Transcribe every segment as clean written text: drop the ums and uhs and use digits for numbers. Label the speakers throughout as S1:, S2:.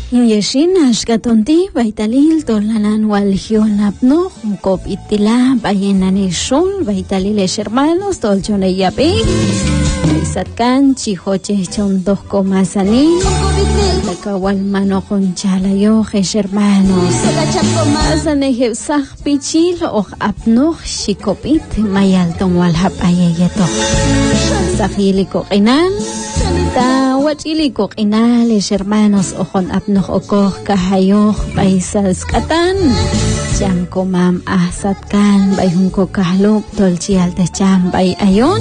S1: Yeshin ashkatonti baitalil tolanan walgion apno kopitila bayenane shol baitaliles hermanos tolchone yape satkan chihoche chondos comasanin takawal mano conchalayo hermanos asane hebsah pichil o apno shikopit mayalton walhapayeyeto sahiliko inan ta wachiliko inales hermanos ojon apnoh okoh kahayoh paisas katan jam komam ahsatkan bayhunko kahluk tolchial techam bay ayon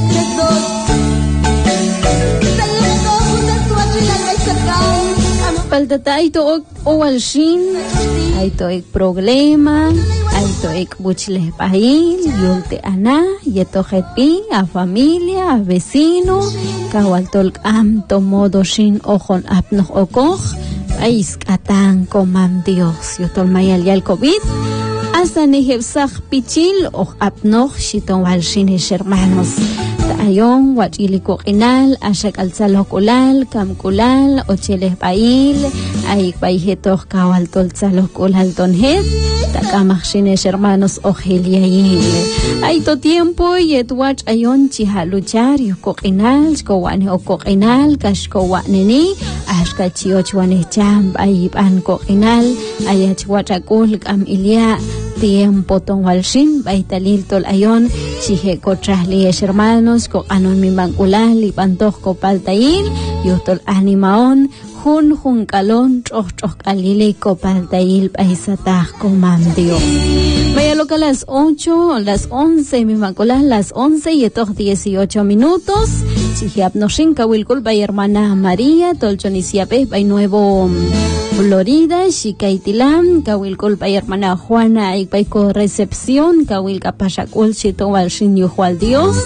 S1: paltata ito owalshin ito problema ito buchleh pahil yulte ana yetojetpi a familia a vecino kawal tolkam tomodo shin ojon apnoh okoh ais katan komam Dios yotol mayal yal COVID hasta nehebsah pichil o apnoh shiton walshin hermanos ayon wachiliko inal ashak alzalo kulal kam kulal ocheleh pail ay paiheto kawal tolzalo kulal tonhet takamachines hermanos ojeliayin ay to tiempo yetwach ayon chihaluchar yukoqinal kowane okoqinal kashkowaneni ashka chiochwane cham ay pan koqinal ayach wachakul kam ilia tiempo ton walshin baitalil tol ayon chihe kotrahli hermanos ko anon mi mangulal ipantoh ko paltail yutol animaon hun kalon choh kalile ko paltail paisatah ko mandio mayalo ka las 8 las 11 mi mangulal las 11 y toh 18 minutos chihe apnoshin kawilkul bay hermana María tolchonisiape bay Nuevo Florida, Shikaitilam, Kawilkul by hermana Juana, y by co recepción, Kawilka Pashakul, Chito Walshin Yuhual Dios.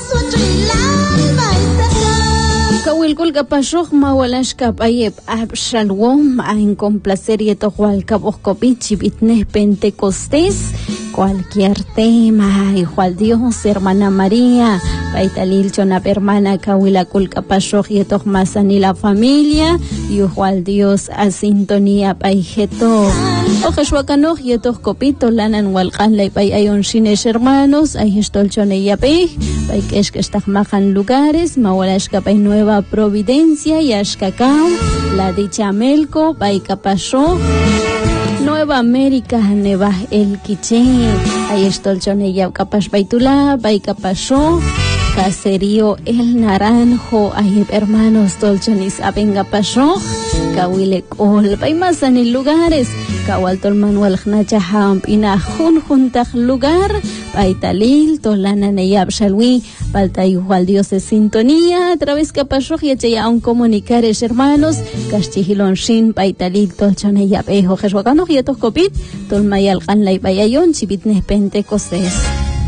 S1: Kawilkul Kapashok, Mawalashka Payep Abshalwom, a incomplacer y tohual Kabokopich, Bitne Pentecostés, cualquier tema, Yuhual Dios, hermana María, Baitalil Chonap hermana Kawilakul Kapashok y Tohmasani la familia, Yuhual Dios a sintonía paijeto. Ojeshwakanoj y Tohkopito lanan walkan lay pay ayon shines hermanos, ay estolchone yape, pay keshkestahmajan lugares, mawalashka pay Nueva Providencia, Yashkakao, la dicha Melco, pay Kapashok. Nueva América, Neva el Quiché, ay estolchone ya kapash baitula, pay Kapashok. Caserío El Naranjo, ay hermanos tolchonis abenga pasho, kawile kol, pay más en lugares, kawal tol Manuel Hnachaham, ina juntah lugar, pay talil, tolana neyab shalwi, palta igual Dios de sintonía, a través kapasho, y eche ya un comunicar es hermanos, kashchihilon shin, pay talil, tolchoneyab ejo, jeswakano, y etoskopit, tol mayal ganlay payayon, chibitne Pentecostés.